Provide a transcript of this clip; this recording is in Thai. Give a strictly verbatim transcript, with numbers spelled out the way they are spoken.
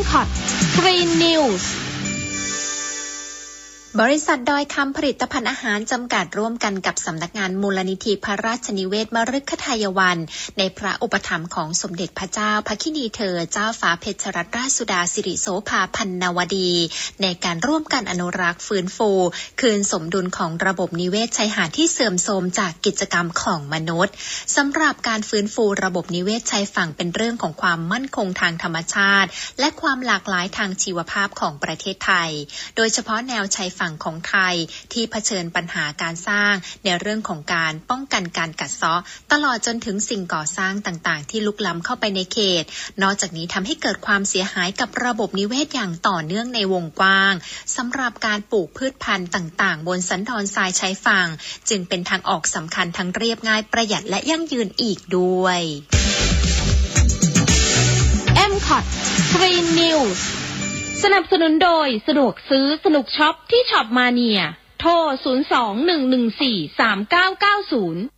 คอต Green News บริษัทดอยคำผลิตภัณฑ์อาหารจำกัดร่วมกันกับสำนักงานมูลนิธิพระราชนิเวศมฤคทายวันในพระอุปถัมภ์ของสมเด็จพระเจ้าพระคินีเธอเจ้าฟ้าเพชรรัตนราชสุดาสิริโสภาพันนวดีในการร่วมกันอนุรักษ์ฟื้นฟูคืนสมดุลของระบบนิเวศชายหาดที่เสื่อมโทรมจากกิจกรรมของมนุษย์สำหรับการฟื้นฟูระบบนิเวศชายฝั่งเป็นเรื่องของความมั่นคงทางธรรมชาติและความหลากหลายทางชีวภาพของประเทศไทยโดยเฉพาะแนวชายฝั่งของไทยที่เผชิญปัญหาการสร้างในเรื่องของการป้องกันการกัดเซาะตลอดจนถึงสิ่งก่อสร้างต่างๆที่ลุกล้ำเข้าไปในเขตนอกจากนี้ทำให้เกิดความเสียหายกับระบบนิเวศอย่างต่อเนื่องในวงกว้างสำหรับการปลูกพืชพันธุ์ต่างๆบนสันดอนทรายชายฝั่งจึงเป็นทางออกสำคัญทั้งเรียบง่ายประหยัดและยั่งยืนอีกด้วยเอ็ม คอต Green News สนับสนุนโดยสะดวกซื้อสนุกช็อปที่ช็อปมาเนียโทรศูนย์ สอง หนึ่ง หนึ่ง สี่ สาม เก้า เก้า ศูนย์